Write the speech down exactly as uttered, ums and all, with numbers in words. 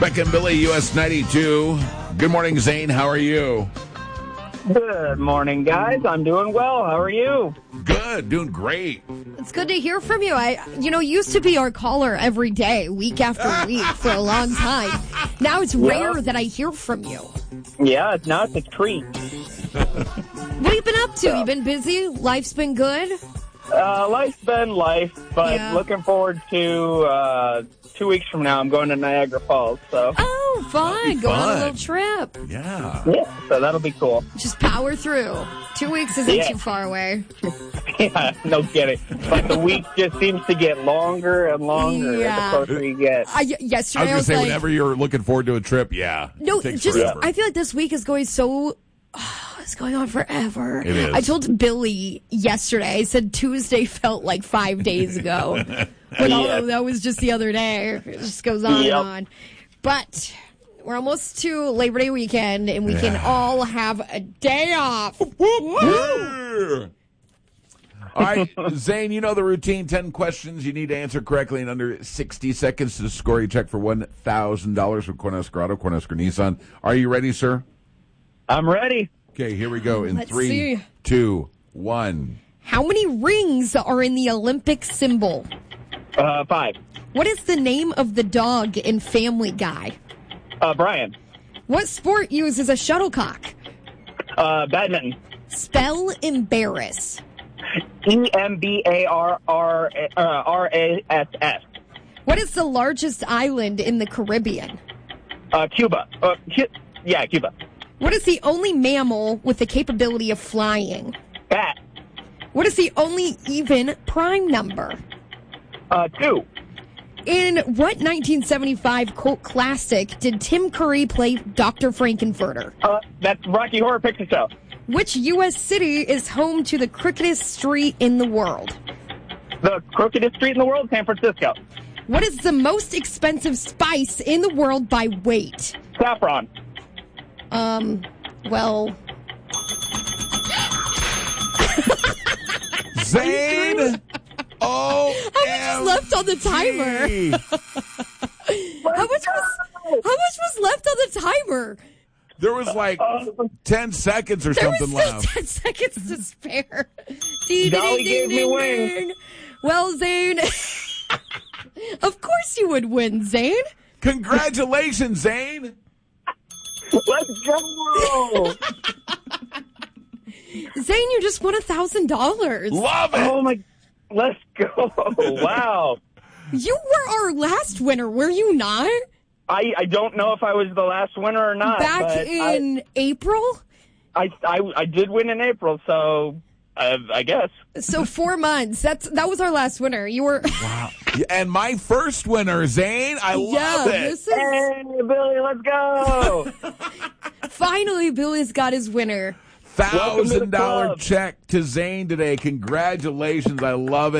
Beck and Billy, U S ninety-two. Good morning, Zane. How are you? Good morning, guys. I'm doing well. How are you? Good. Doing great. It's good to hear from you. I, you know, used to be our caller every day, week after week, for a long time. Now it's rare Yeah. that I hear from you. Yeah, now it's a treat. What have you been up to? You been busy? Life's been good? Uh, life's been life, but Yeah. looking forward to uh, two weeks from now. I'm going to Niagara Falls, so Oh, fun. be Go on a fun. little trip. Yeah. yeah, so that'll be cool. Just power through. Two weeks isn't Yeah. too far away. Yeah, no kidding. But the week just seems to get longer and longer Yeah. the closer you get. I, I was yesterday I going to was say, like, whenever you're looking forward to a trip, yeah. no, it takes just, forever. I feel like this week is going so, oh, it's going on forever. It is. I told Billy yesterday, I said Tuesday felt like five days ago. But Yeah. although that was just the other day. It just goes on Yep. and on. But we're almost to Labor Day weekend, and we can Yeah. all have a day off. Yeah. All right, Zane, you know the routine. ten questions you need to answer correctly in under sixty seconds to score your check for one thousand dollars from Cornhusker Auto, Cornhusker Nissan. Are you ready, sir? I'm ready. Okay, here we go. In Let's three, see. two, one. How many rings are in the Olympic symbol? Uh, five. What is the name of the dog in Family Guy? Uh, Brian. What sport uses a shuttlecock? Uh, badminton. Spell embarrass. E M B A R R uh, R A S S. What is the largest island in the Caribbean? Uh, Cuba. Uh, Cu- yeah, Cuba. What is the only mammal with the capability of flying? Bat. What is the only even prime number? Uh, two. In what nineteen seventy-five cult classic did Tim Curry play Doctor Frankenfurter? Uh, that's Rocky Horror Picture Show. Which U S city is home to the crookedest street in the world? The crookedest street in the world, San Francisco. What is the most expensive spice in the world by weight? Saffron. Um, well, Zane! Oh, how much was left on the timer? How much was how much was left on the timer? There was like ten seconds or There was something still left. ten seconds to spare. Ding, Dolly ding, gave ding, me ding, wings. ding. Well, Zane, of course you would win, Zane. Congratulations, Zane! Let's go! Zane, you just won a thousand dollars. Love it! Oh my! Let's go! Wow. You were our last winner, were you not? I, I don't know if I was the last winner or not. Back but in April? I, I, I I did win in April, so uh, I guess. So four months. That's that was our last winner. You were And my first winner, Zane. I yeah. love it. This is Hey, Billy, let's go! finally Billy's got his winner. Thousand dollar club. check to Zane today. Congratulations. I love it.